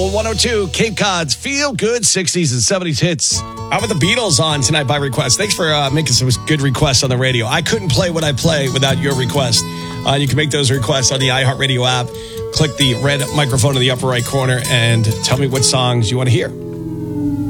102, Cape Cod's Feel Good 60s and 70s hits. How about the Beatles on tonight by request? Thanks for making some good requests on the radio. I couldn't play what I play without your request. You can make those requests on the iHeartRadio app. Click the red microphone in the upper right corner and tell me what songs you want to hear.